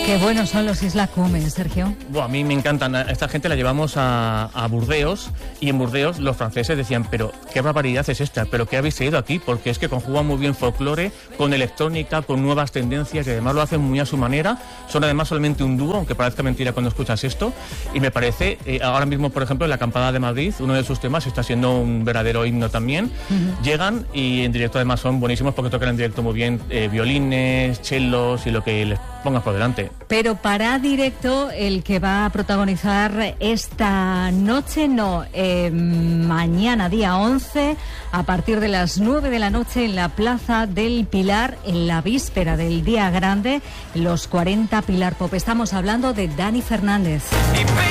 Qué buenos son los Isla Come, Sergio. Bueno, a mí me encantan. A esta gente la llevamos a Burdeos, y en Burdeos los franceses decían, pero qué barbaridad es esta, pero qué habéis traído aquí, porque es que conjugan muy bien folclore con electrónica, con nuevas tendencias, y además lo hacen muy a su manera. Son además solamente un dúo, aunque parezca mentira cuando escuchas esto, y me parece, ahora mismo, por ejemplo, en la Acampada de Madrid, uno de sus temas está siendo un verdadero himno también. Llegan y en directo además son buenísimos porque tocan en directo muy bien violines, chelos y lo que les pongas por delante. Pero para directo, el que va a protagonizar esta noche, mañana día 11, a partir de las 9 de la noche en la Plaza del Pilar, en la víspera del Día Grande, los 40 Pilar Pop. Estamos hablando de Dani Fernández.